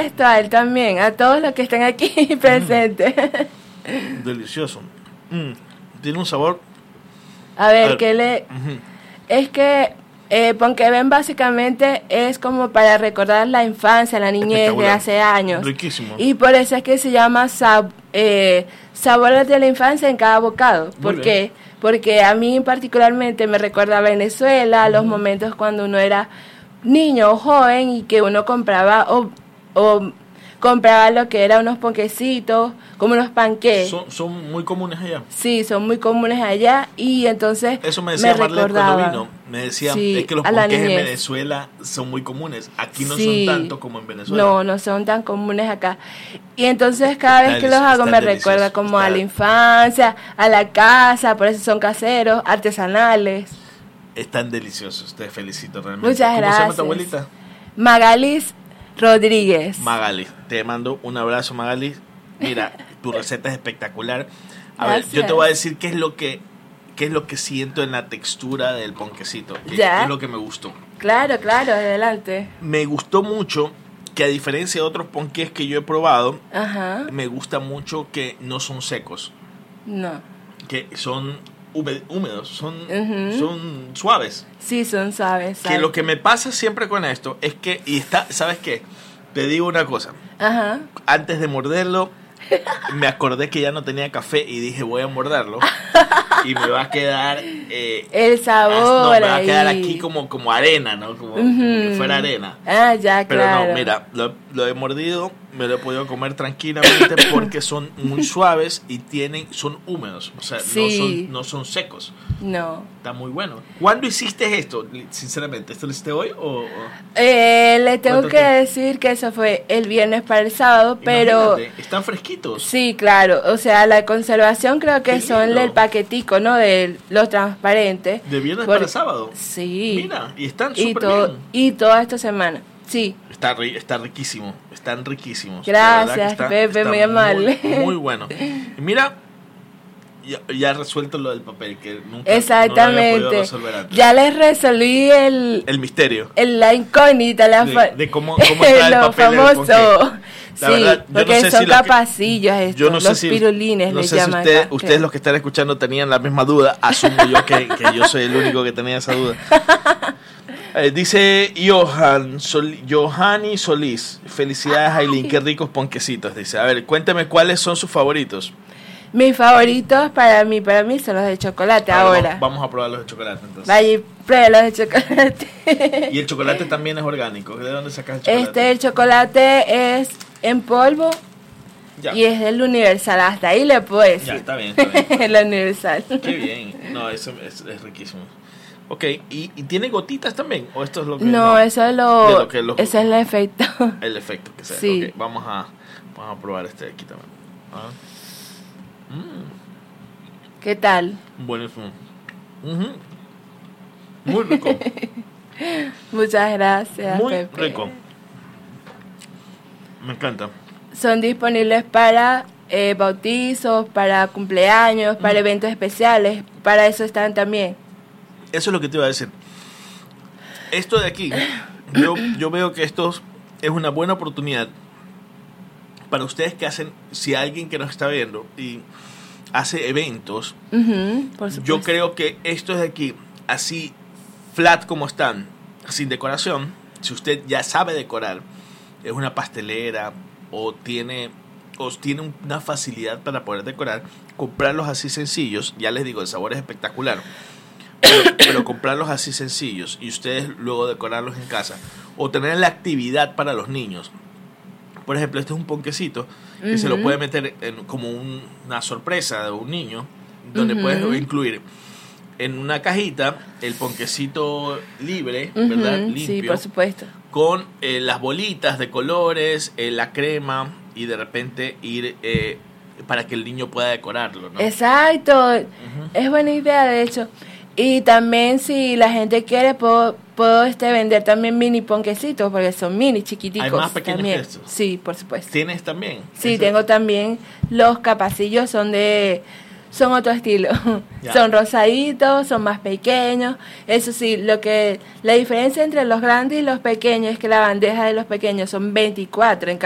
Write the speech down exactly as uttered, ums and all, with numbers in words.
esto a él también, a todos los que están aquí presentes. Delicioso. Mm. Tiene un sabor. A ver, A ver. ¿qué le...? Ujú. Es que eh, Ponqueven básicamente es como para recordar la infancia, la niñez de Espectacular. hace años. Riquísimo. Y por eso es que se llama sab eh, sabores de la infancia en cada bocado. Muy ¿Por bien. qué? Porque a mí particularmente me recuerda a Venezuela, los momentos cuando uno era niño o joven y que uno compraba o, o compraba lo que era unos ponquecitos, como unos panqués. Son, son muy comunes allá. Sí, son muy comunes allá y entonces Eso me decía Marlene cuando recordaba. vino. Me decía, Sí, es que los a la ponques en niñez. Venezuela son muy comunes. Aquí no Sí. son tanto como en Venezuela. No, no son tan comunes acá. Y entonces cada Está vez que los delici- hago está me delicioso, recuerda como está- a la infancia, a la casa, por eso son caseros, artesanales. Están deliciosos. Te felicito realmente. Muchas ¿Cómo gracias. se llama tu abuelita? Magalis Rodríguez. Magali. Te mando un abrazo, Magali. Mira, tu receta es espectacular. A ver, yo Gracias. te voy a decir qué es lo que qué es lo que siento en la textura del ponquecito. Qué, Ya. qué es lo que me gustó. Claro, claro, adelante. Me gustó mucho que, a diferencia de otros ponqués que yo he probado, Ajá. me gusta mucho que no son secos, No. que son húme- húmedos, son, Ujú. son suaves. Sí, son suaves. Que lo que me pasa siempre con esto es que, y está, ¿sabes qué? Te digo una cosa, Ajá. antes de morderlo, me acordé que ya no tenía café y dije voy a morderlo y me va a quedar eh, El sabor no, me va a ahí. quedar aquí como, como arena, ¿no? Como, como que Ujú. fuera arena. Ah, ya, Pero claro. no, mira, lo, lo he mordido, me lo he podido comer tranquilamente porque son muy suaves y tienen, son húmedos, o sea, Sí. no, son, no son secos. No. Está muy bueno. ¿Cuándo hiciste esto? Sinceramente, ¿esto lo hiciste hoy o...? o- Eh, le tengo ¿Cuánto que tiempo? decir que eso fue el viernes para el sábado, pero... Imagínate, están fresquitos. Sí, claro, o sea, la conservación creo que Qué son lindo. el paquetico, ¿no? De los transparentes. De viernes Por- para sábado. Sí. Mira, y están y, súper todo, bien. y toda esta semana, sí. Está, ri- está riquísimo, están riquísimos. De verdad que Gracias, está- Pepe, está muy amable. Muy, muy bueno. Y mira, ya, ya resuelto lo del papel, que nunca no lo había podido Exactamente. resolver antes. Ya les resolví el, El misterio. el- la incógnita, la De- fa- de cómo- cómo está el lo papel del famoso. ponqué. La Sí, verdad, yo porque no sé son si los que- capacillos estos, Yo no sé los si, pirulines no les sé si llaman usted- acá, ustedes creo. los que están escuchando tenían la misma duda. Asumo yo que, que yo soy el único que tenía esa duda. Eh, dice Johan Sol, Johanny Solís. Felicidades, Aileen, qué ricos ponquecitos. Dice, a ver, cuénteme cuáles son sus favoritos. Mis favoritos para mí, para mí son los de chocolate A ver, ahora. Vamos, vamos a probar los de chocolate entonces. Vaya y pruebe los de chocolate. Y el chocolate también es orgánico. ¿De dónde sacas el chocolate? Este, el chocolate es en polvo Ya, y es el universal. Hasta ahí le puedo decir. ya está bien, está bien. El universal. Qué bien. No, eso es, es riquísimo. Ok, ¿y, ¿y tiene gotitas también? ¿O esto es lo que...? No, eso es lo, De lo que- lo- ese es el efecto. El efecto que sea. Sí. Ok, vamos a, vamos a probar este de aquí también. Ah. ¿Qué tal? Mm, buenísimo. Ujú. Muy rico. Muchas gracias, Muy Pepe. rico. Me encanta. Son disponibles para eh, bautizos, para cumpleaños, para eventos especiales. Para eso están también. Eso es lo que te iba a decir. Esto de aquí, yo, yo veo que esto es una buena oportunidad para ustedes que hacen, si alguien que nos está viendo y hace eventos, Ujú, por supuesto. yo creo que estos de aquí, así flat como están, sin decoración, si usted ya sabe decorar, es una pastelera o tiene, o tiene una facilidad para poder decorar, comprarlos así sencillos, ya les digo, el sabor es espectacular. Pero, pero comprarlos así sencillos y ustedes luego decorarlos en casa o tener la actividad para los niños. Por ejemplo, este es un ponquecito que Ujú. se lo puede meter en, como un- una sorpresa de un niño, donde Ujú. puedes incluir en una cajita el ponquecito libre, Ujú, ¿verdad? sí, Limpio, por supuesto. con eh, las bolitas de colores, eh, la crema y de repente ir eh, para que el niño pueda decorarlo, ¿no? Exacto. Ujú. Es buena idea, de hecho. Y también si la gente quiere, puedo, puedo este, vender también mini ponquecitos, porque son mini, chiquiticos. ¿Hay más pequeños también. que estos? Sí, por supuesto. ¿Tienes también? Sí, Eso- tengo también los capacillos, son de... Son otro estilo. Ya. Son rosaditos, son más pequeños. Eso sí, lo que la diferencia entre los grandes y los pequeños es que la bandeja de los pequeños son veinticuatro, en